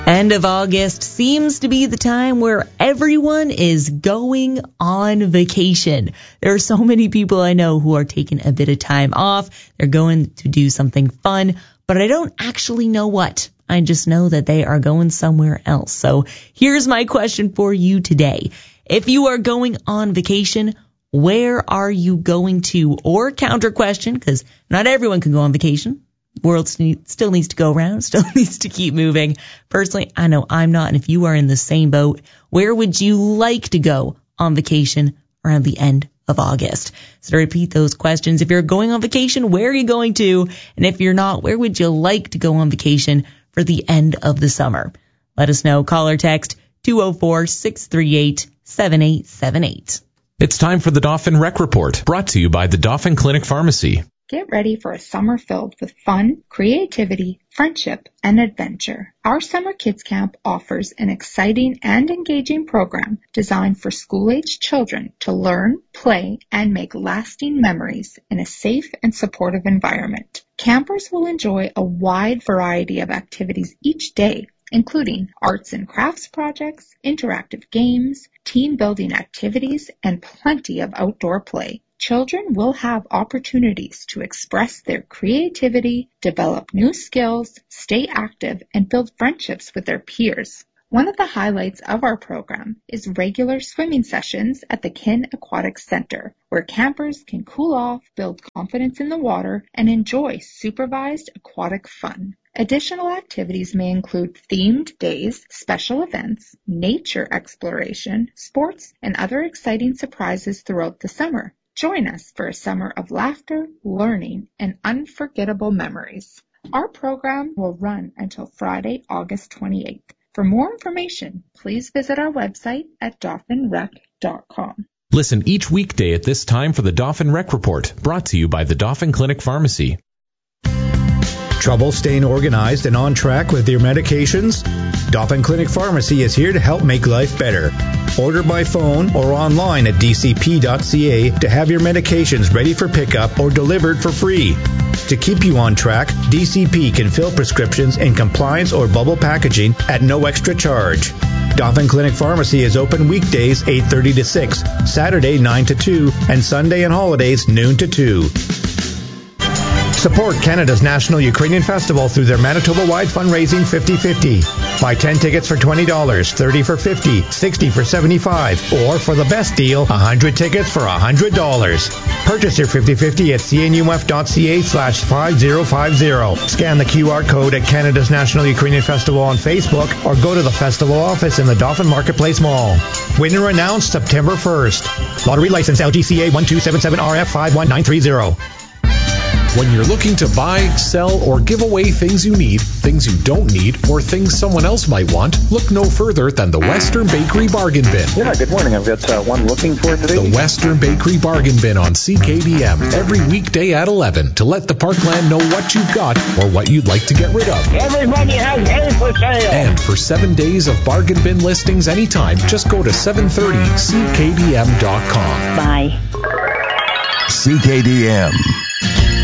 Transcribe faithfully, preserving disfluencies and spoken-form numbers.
End of August seems to be the time where everyone is going on vacation. There are so many people I know who are taking a bit of time off. They're going to do something fun, but I don't actually know what. I just know that they are going somewhere else. So here's my question for you today. If you are going on vacation, where are you going to? Or counter question, because not everyone can go on vacation. World still needs to go around, still needs to keep moving. Personally, I know I'm not. And if you are in the same boat, where would you like to go on vacation around the end of August? So to repeat those questions, if you're going on vacation, where are you going to? And if you're not, where would you like to go on vacation for the end of the summer? Let us know. Call or text two oh four, six three eight, seven eight seven eight. It's time for the Dauphin Rec Report, brought to you by the Dauphin Clinic Pharmacy. Get ready for a summer filled with fun, creativity, friendship, and adventure. Our Summer Kids Camp offers an exciting and engaging program designed for school-aged children to learn, play, and make lasting memories in a safe and supportive environment. Campers will enjoy a wide variety of activities each day, including arts and crafts projects, interactive games, team-building activities, and plenty of outdoor play. Children will have opportunities to express their creativity, develop new skills, stay active, and build friendships with their peers. One of the highlights of our program is regular swimming sessions at the Kin Aquatic Center, where campers can cool off, build confidence in the water, and enjoy supervised aquatic fun. Additional activities may include themed days, special events, nature exploration, sports, and other exciting surprises throughout the summer. Join us for a summer of laughter, learning, and unforgettable memories. Our program will run until Friday, August twenty-eighth. For more information, please visit our website at dauphin rec dot com. Listen each weekday at this time for the Dauphin Rec Report, brought to you by the Dauphin Clinic Pharmacy. Trouble staying organized and on track with your medications? Dauphin Clinic Pharmacy is here to help make life better. Order by phone or online at d c p dot c a to have your medications ready for pickup or delivered for free. To keep you on track, D C P can fill prescriptions in compliance or bubble packaging at no extra charge. Dauphin Clinic Pharmacy is open weekdays eight thirty to six, Saturday nine to two, and Sunday and holidays noon to two. Support Canada's National Ukrainian Festival through their Manitoba-wide fundraising fifty fifty. Buy ten tickets for twenty dollars, thirty for fifty dollars, sixty dollars for seventy-five dollars, or for the best deal, one hundred tickets for one hundred dollars. Purchase your fifty fifty at c n u f dot c a slash five zero five zero. Scan the Q R code at Canada's National Ukrainian Festival on Facebook or go to the festival office in the Dauphin Marketplace Mall. Winner announced September first. Lottery license L G C A one two seven seven R F five one nine three zero. When you're looking to buy, sell, or give away things you need, things you don't need, or things someone else might want, look no further than the Western Bakery Bargain Bin. Yeah, good morning. I've got uh, one looking for today. The Western Bakery Bargain Bin on C K D M every weekday at eleven to let the Parkland know what you've got or what you'd like to get rid of. Everybody has hay for sale. And for seven days of bargain bin listings anytime, just go to seven thirty c k d m dot com. Bye. C K D M.